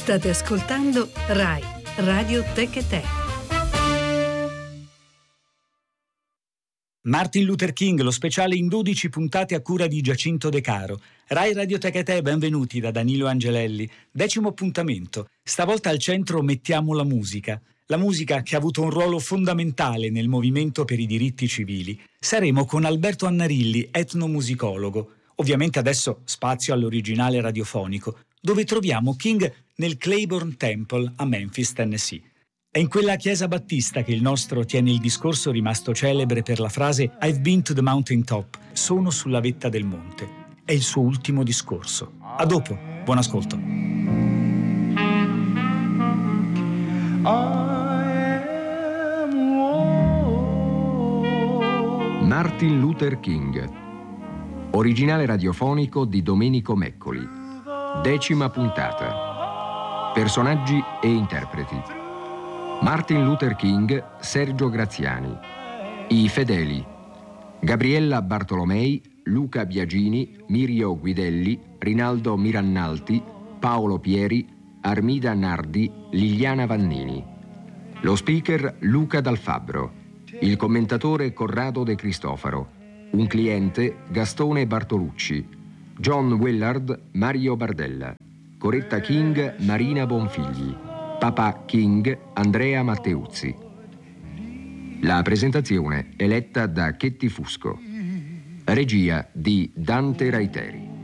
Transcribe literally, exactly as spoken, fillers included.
State ascoltando Rai Radio Tech e Te. Martin Luther King, lo speciale in dodici puntate a cura di Giacinto De Caro. Rai Radio Tech e Te, benvenuti da Danilo Angelelli. Decimo appuntamento. Stavolta al centro mettiamo la musica. La musica che ha avuto un ruolo fondamentale nel movimento per i diritti civili. Saremo con Alberto Annarilli, etnomusicologo. Ovviamente adesso spazio all'originale radiofonico, dove troviamo King nel Claiborne Temple a Memphis, Tennessee. È in quella chiesa battista che il nostro tiene il discorso rimasto celebre per la frase I've been to the mountain top, sono sulla vetta del monte. È il suo ultimo discorso. A dopo, buon ascolto. Martin Luther King, originale radiofonico di Domenico Meccoli, decima puntata. Personaggi e interpreti: Martin Luther King, Sergio Graziani. I fedeli: Gabriella Bartolomei, Luca Biagini, Mirio Guidelli, Rinaldo Mirannalti, Paolo Pieri, Armida Nardi, Liliana Vannini. Lo speaker Luca Dal Fabbro. Il commentatore Corrado De Cristofaro. Un cliente Gastone Bartolucci. John Willard, Mario Bardella. Coretta King, Marina Bonfigli. Papà King, Andrea Matteuzzi. La presentazione è letta da Chetti Fusco. Regia di Dante Raiteri.